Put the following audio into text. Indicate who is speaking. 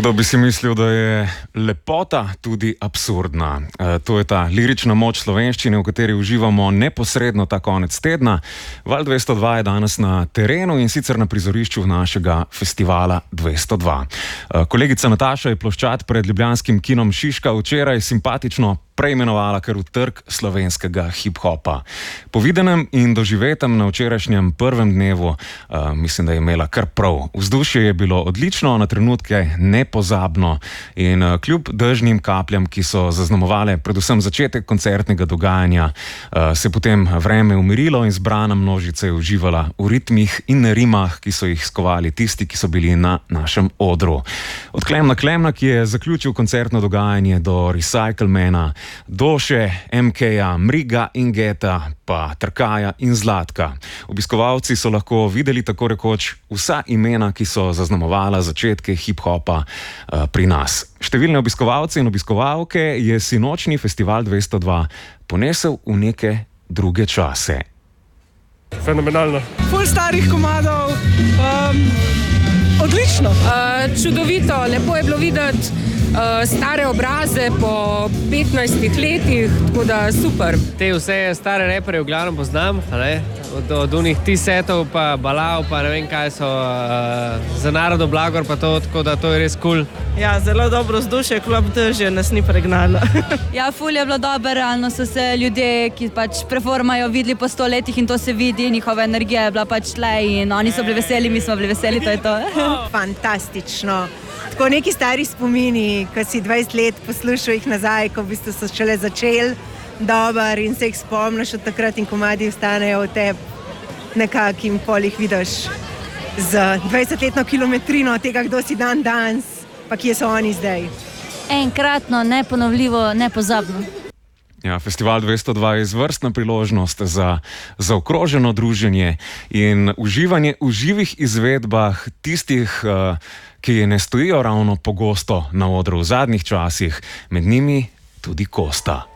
Speaker 1: Kdo bi si mislil, da je lepota tudi absurdna? To je ta lirična moč slovenščine, v kateri uživamo neposredno ta konec tedna. Val 202 je danes na terenu in sicer na prizorišču našega festivala 202. Kolegica Nataša je ploščad pred ljubljanskim kinom Šiška včeraj simpatično preimenovala kar v trg slovenskega hip-hopa. Po videnem in doživetem na včerajšnjem prvem dnevu mislim, da je imela kar prav. Vzdušje je bilo odlično, na trenutke nepozabno in kljub dežnim kapljam, ki so zaznamovale predvsem začetek koncertnega dogajanja, se potem vreme umirilo in zbrana množica je uživala v ritmih in rimah, ki so jih skovali tisti, ki so bili na našem odru. Od Klemna Klemna, ki je zaključil koncertno dogajanje, do Recyclemana, Doše, MK-ja, Mriga in Geta, pa Trkaja in Zlatka. Obiskovalci so lahko videli tako rekoč vsa imena, ki so zaznamovala začetke hip-hopa pri nas. Številne obiskovalce in obiskovalke je sinočni festival 202 ponesel v neke druge čase.
Speaker 2: Fenomenalno.
Speaker 3: Ful starih komadov, odlično.
Speaker 4: Čudovito, lepo je bilo videti stare obraze po 15 letih, tako da super.
Speaker 5: Te vse stare reperje v glavnem poznam, od unih T-setov pa Balav, pa ne vem kaj so za narodo blagor pa to, tako da to je res cool.
Speaker 3: Ja, zelo dobro vzdušje, kljub dežju nas ni pregnalo.
Speaker 6: Ja, ful je bilo dobro, realno so se ljudje, ki pač performajo, videli po 100 letih in to se vidi, njihova energija je bila pač tle in oni so bili veseli, mi smo bili veseli, to je to.
Speaker 7: Fantastično. Tako neki stari spomini, ko si 20 let poslušal jih nazaj, ko v bistvu so šele začeli dober in se jih spomniš od takrat in komadi ostanejo v tebi nekak in pol jih vidiš z 20-letno kilometrino tega, kdo si dan danes, pa kje so oni zdaj.
Speaker 6: Enkratno, neponovljivo, nepozabno.
Speaker 1: Ja, festival 202 je izvrstna priložnost za zaokroženo druženje in uživanje v živih izvedbah tistih, ki ne stojijo ravno pogosto na odru v zadnjih časih, med njimi tudi Kosta.